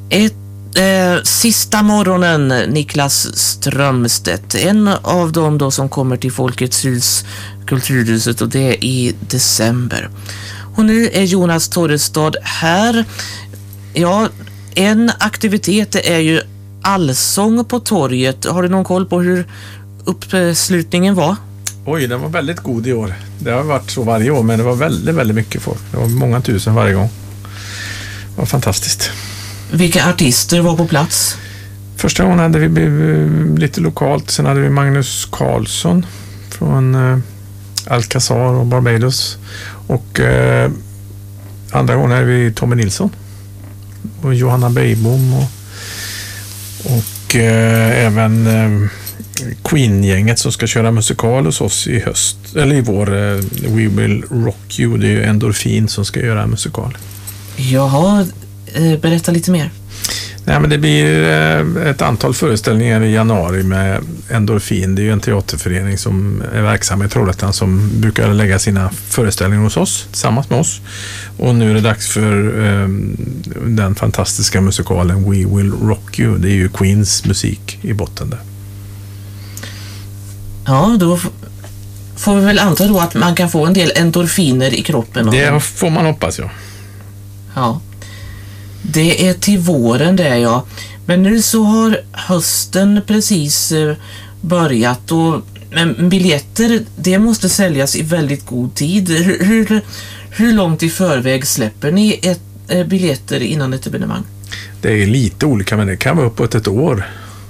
Sista morgonen, Niklas Strömstedt, en av dem då som kommer till Folkets hus, Kulturhuset, och det är i december. Och nu är Jonas Torrestad här. Ja, en aktivitet är ju allsång på torget. Har du någon koll på hur uppslutningen var? Oj, den var väldigt god i år. Det har varit så varje år, men det var väldigt, väldigt mycket folk. Det var många tusen varje gång. Det var fantastiskt. Vilka artister var på plats? Första gången hade vi lite lokalt. Sen hade vi Magnus Carlsson från Alcazar och Barbados. Och andra gången hade vi Tommy Nilsson och Johanna Beijbom och även Queen-gänget som ska köra musikal hos oss i höst, eller i vår We Will Rock You. Det är ju Endorfin som ska göra en musikal. Jaha, berätta lite mer. Nej, men det blir ett antal föreställningar i januari med Endorfin. Det är ju en teaterförening som är verksam i Trollhättan som brukar lägga sina föreställningar hos oss tillsammans med oss. Och nu är det dags för den fantastiska musikalen We Will Rock You. Det är ju Queens musik i botten där. Ja, då får vi väl anta då att man kan få en del endorfiner i kroppen. Det får man hoppas, ja. Ja. Det är till våren det, ja. Men nu så har hösten precis börjat och biljetter, det måste säljas i väldigt god tid. Hur långt i förväg släpper ni biljetter innan ett evenemang? Det är lite olika, men det kan vara uppåt ett år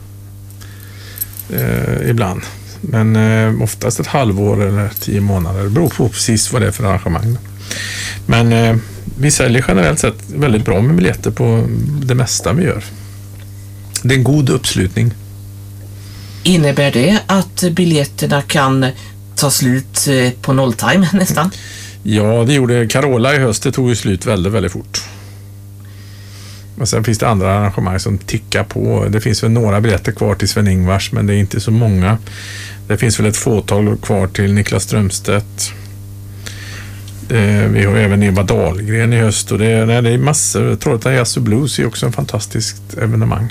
ibland. Men oftast ett halvår eller 10 månader. Det beror på precis vad det är för arrangemang. Men vi säljer generellt sett väldigt bra med biljetter på det mesta vi gör. Det är en god uppslutning. Innebär det att biljetterna kan ta slut på nolltime nästan? Ja, det gjorde Carola i höst. Det tog ju slut väldigt, väldigt fort. Och sen finns det andra arrangemang som tickar på. Det finns väl några biljetter kvar till Sven-Ingvars, men det är inte så många. Det finns väl ett fåtal kvar till Niklas Strömstedt. Vi har även Eva Dahlgren i höst och det är massor. Trollhättan Jazz och Blues är också en fantastiskt evenemang.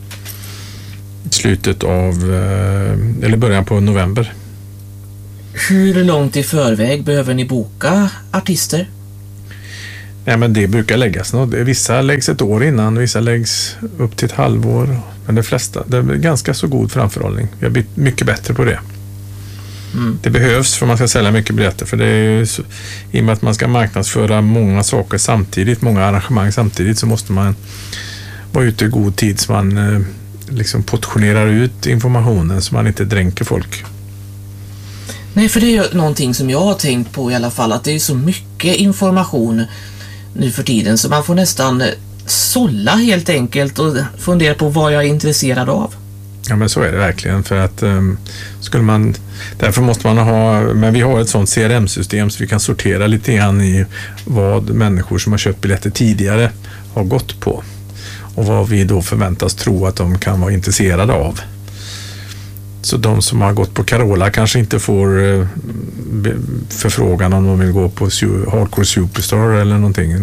Slutet av eller början på november. Hur långt i förväg behöver ni boka artister? Nej, men det brukar läggas något. Vissa läggs ett år innan, vissa läggs upp till ett halvår. Men de flesta, det är ganska så god framförhållning. Vi har blivit mycket bättre på det. Det behövs för man ska sälja mycket biljetter, för det är ju så, i och med att man ska marknadsföra många saker samtidigt, många arrangemang samtidigt, så måste man vara ute i god tid så man liksom portionerar ut informationen så man inte dränker folk. Nej, för det är ju någonting som jag har tänkt på i alla fall, att det är så mycket information nu för tiden så man får nästan sålla helt enkelt och fundera på vad jag är intresserad av. Ja, men så är det verkligen, för att därför måste man men vi har ett sånt CRM-system så vi kan sortera lite grann i vad människor som har köpt biljetter tidigare har gått på och vad vi då förväntas tro att de kan vara intresserade av. Så de som har gått på Carola kanske inte får förfrågan om de vill gå på Hardcore Superstar eller någonting.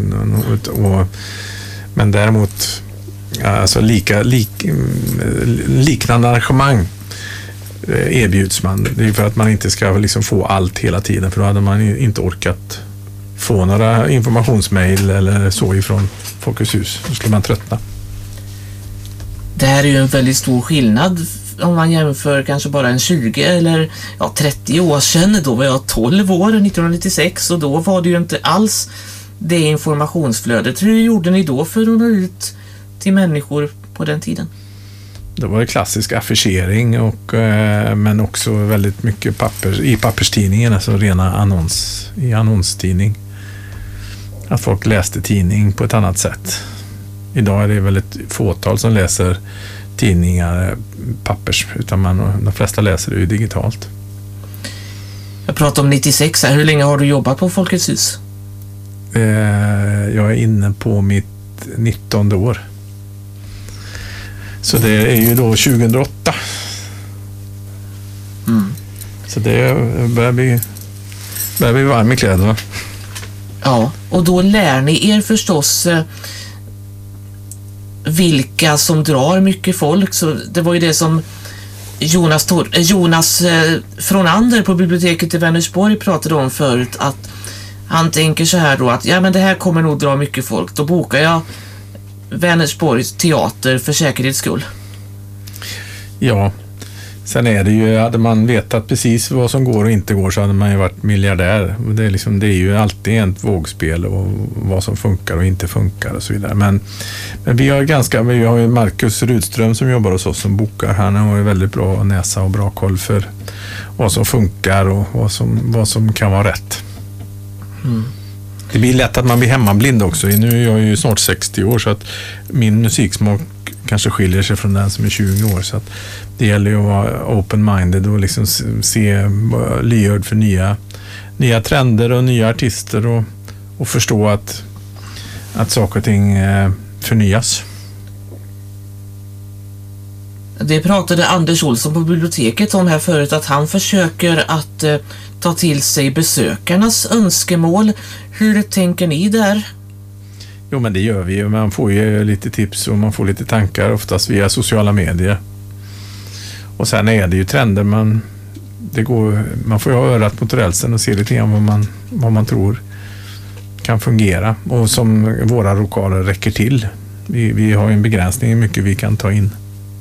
Men däremot alltså liknande arrangemang erbjuds man. Det är för att man inte ska liksom få allt hela tiden, för då hade man inte orkat få några informationsmail eller så ifrån Folkets hus. Då skulle man tröttna. Det här är ju en väldigt stor skillnad om man jämför kanske bara en 20 eller 30 år sedan. Då var jag 12 år, 1996, och då var det ju inte alls det informationsflödet. Hur gjorde ni då för att nå ut till människor på den tiden? Det var det klassisk affischering men också väldigt mycket i papperstidningen, alltså rena i annonstidning. Att folk läste tidning på ett annat sätt. Idag är det väldigt fåtal som läser tidningar pappers, utan de flesta läser det ju digitalt. Jag pratar om 96 här. Hur länge har du jobbat på Folkets hus? Jag är inne på mitt 19:e år. Så det är ju då 2008. Så det börjar bli varm i kläderna. Ja, och då lär ni er förstås vilka som drar mycket folk. Så det var ju det som Jonas Fronander på biblioteket i Vänersborg pratade om förut, att han tänker så här då att ja, men det här kommer nog dra mycket folk. Då bokar jag Vänersborgs teater för säkerhets skull. Ja, sen är det ju, hade man vetat precis vad som går och inte går så hade man ju varit miljardär. Det är ju alltid ett vågspel och vad som funkar och inte funkar och så vidare. Men vi har ju Marcus Rudström som jobbar hos oss som bokar. Han har ju väldigt bra näsa och bra koll för vad som funkar och vad som kan vara rätt. Mm. Det blir lätt att man blir hemmablind också. Nu är jag ju snart 60 år så att min musiksmak kanske skiljer sig från den som är 20 år. Så att det gäller ju att vara open-minded och liksom se lyhörd för nya trender och nya artister och förstå att saker och ting förnyas. Det pratade Anders Olsson på biblioteket om här förut, att han försöker att ta till sig besökarnas önskemål. Hur tänker ni där? Jo, men det gör vi ju. Man får ju lite tips och man får lite tankar oftast via sociala medier. Och sen är det ju trender. Man får ju ha örat mot rälsen och se lite grann vad man tror kan fungera. Och som våra lokaler räcker till. Vi har ju en begränsning i hur mycket vi kan ta in.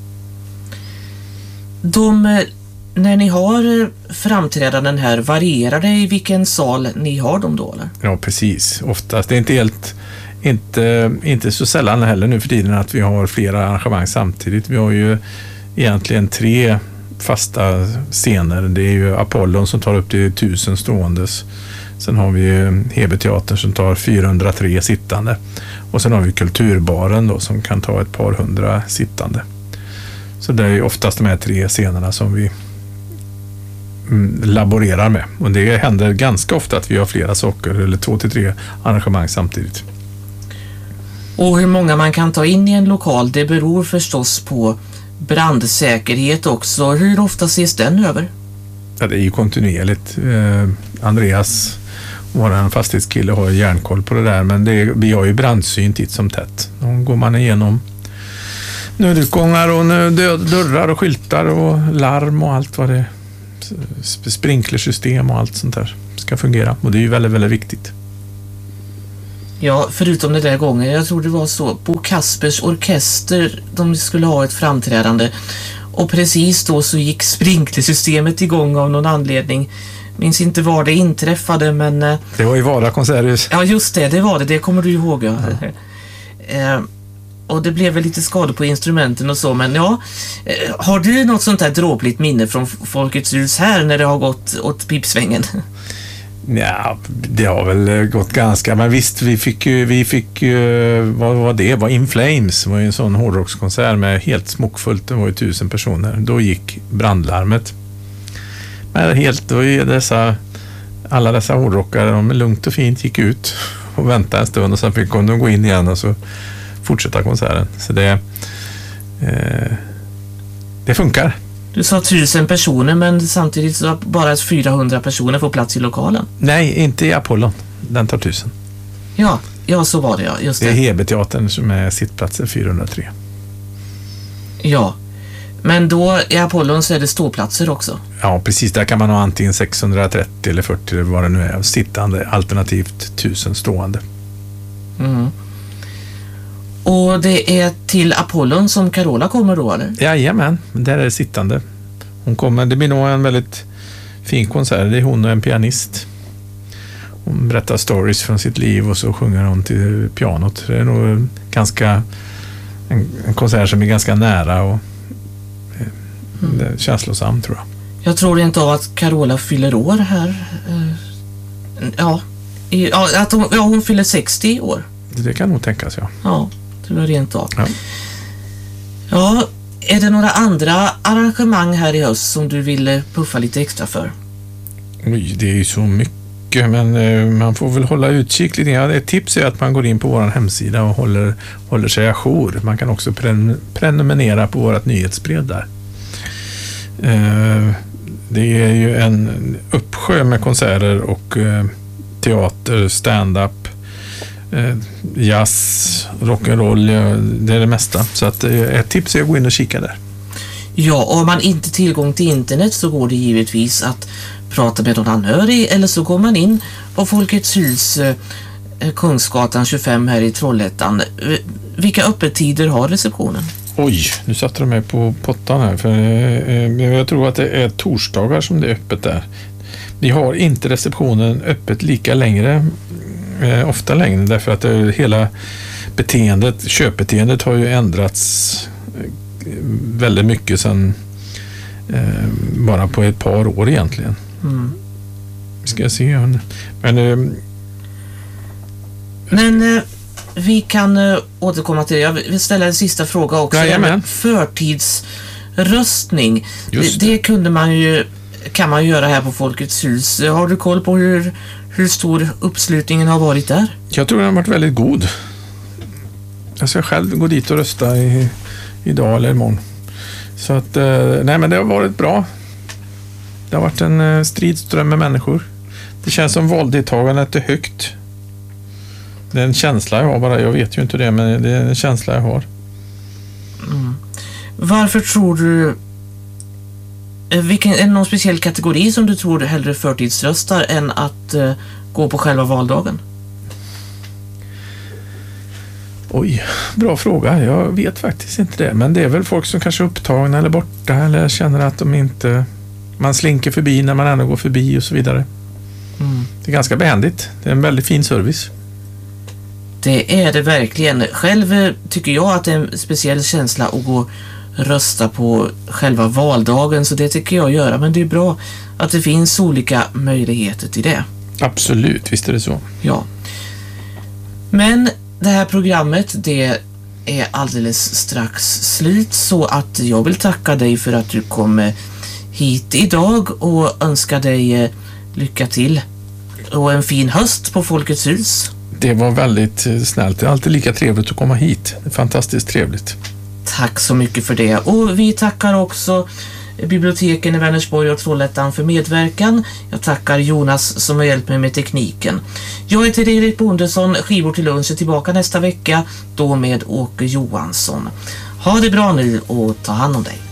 När ni har framträdanden här, varierar det i vilken sal ni har dem då, eller? Ja, precis. Oftast. Det är inte så sällan heller nu för tiden att vi har flera arrangemang samtidigt. Vi har ju egentligen 3 fasta scener. Det är ju Apollon som tar upp till 1000 ståendes. Sen har vi Heberteatern som tar 403 sittande. Och sen har vi Kulturbaren då som kan ta ett par hundra sittande. Så det är ju oftast de här 3 scenerna som vi laborerar med. Och det händer ganska ofta att vi har flera saker eller 2 till 3 arrangemang samtidigt. Och hur många man kan ta in i en lokal, det beror förstås på brandsäkerhet också. Hur ofta ses den över? Ja, det är ju kontinuerligt. Andreas, vår fastighetskille, har järnkoll på det där. Men vi har ju brandsyn titt som tätt. Då går man igenom nödutgångar och dörrar och skyltar och larm och allt vad det är. Sprinklersystem och allt sånt där ska fungera. Och det är ju väldigt, väldigt viktigt. Ja, förutom det där gången, jag tror det var så, Bo Kaspers orkester, de skulle ha ett framträdande. Och precis då så gick sprinklersystemet igång av någon anledning. Minns inte var det inträffade, men... Det var i Vara konserthus. Ja, just det var det. Det kommer du ihåg, ja. Och det blev väl lite skador på instrumenten och så, men ja. Har du något sånt här dråpligt minne från Folkets hus här när det har gått åt pipsvängen? Ja, det har väl gått ganska, men visst, vi fick ju vad var det? Var In Flames, det var ju en sån hårdrockskonsert med helt smockfullt, det var ju 1000 personer. Då gick brandlarmet. Men då var ju alla dessa hårdrockare, de lugnt och fint gick ut och väntade en stund och sen fick de gå in igen och så fortsätta konserten. Så det funkar. Du sa 1000 personer, men samtidigt så bara 400 personer får plats i lokalen. Nej, inte i Apollon. Den tar 1000. Ja, så var det, ja. Just det. Det är Heberteatern som är sittplatser 403. Ja, men då i Apollon så är det ståplatser också. Ja, precis. Där kan man ha antingen 630 eller 40 eller vad det nu är. Sittande, alternativt 1000 stående. Mm. Och det är till Apollon som Carola kommer då, eller? Jajamän, där är det sittande. Hon kommer, det blir nog en väldigt fin konsert. Det är hon och en pianist. Hon berättar stories från sitt liv och så sjunger hon till pianot. Det är nog en konsert som är ganska nära och känslosam, tror jag. Jag tror inte av att Carola fyller år här. Hon fyller 60 år. Det kan nog tänkas, ja. Ja, tror jag rent av. Ja, är det några andra arrangemang här i höst som du vill puffa lite extra för? Oj, det är ju så mycket, men man får väl hålla utkik lite. Ja, ett tips är att man går in på vår hemsida och håller sig ajour. Man kan också prenumerera på vårt nyhetsbrev där. Det är ju en uppsjö med konserter och teater, stand-up jazz, rock'n'roll, det är det mesta. Så att ett tips är att gå in och kika där. Ja, och om man inte tillgång till internet så går det givetvis att prata med någon anhörig, eller så går man in på Folkets hus, Kungsgatan 25 här i Trollhättan. Vilka öppettider har receptionen? Oj, nu satte de mig på pottan här, för jag tror att det är torsdagar som det är öppet där. Vi har inte receptionen öppet lika längre, ofta längre, därför att hela köpbeteendet har ju ändrats väldigt mycket sedan bara på ett par år egentligen. Ska jag se. Men vi kan återkomma till det. Jag vill ställa en sista fråga också. Förtidsröstning. Det kan man ju göra här på Folkets hus. Har du koll på hur stor uppslutningen har varit där? Jag tror den har varit väldigt god. Jag ska själv gå dit och rösta idag eller imorgon. Så att, men det har varit bra. Det har varit en stridström med människor. Det känns som valdeltagandet är högt. Det är en känsla jag har bara. Jag vet ju inte det, men det är en känsla jag har. Varför tror du... är det någon speciell kategori som du tror hellre förtidsröstar än att gå på själva valdagen? Oj, bra fråga. Jag vet faktiskt inte det. Men det är väl folk som kanske är upptagna eller borta eller känner att de inte... Man slinker förbi när man ändå går förbi och så vidare. Det är ganska behändigt. Det är en väldigt fin service. Det är det verkligen. Själv tycker jag att det är en speciell känsla att gå och rösta på själva valdagen, så det tycker jag göra. Men det är bra att det finns olika möjligheter till det. Absolut, visst är det så. Ja. Men det här programmet, det är alldeles strax slut, så att jag vill tacka dig för att du kom hit idag och önska dig lycka till och en fin höst på Folkets hus. Det var väldigt snällt. Det är alltid lika trevligt att komma hit. Det är fantastiskt trevligt. Tack så mycket för det. Och vi tackar också biblioteken i Vänersborg och Trollhättan för medverkan. Jag tackar Jonas som har hjälpt mig med tekniken. Jag heter Erik Bondesson. Skivor till lunch är tillbaka nästa vecka, då med Åke Johansson. Ha det bra nu och ta hand om dig.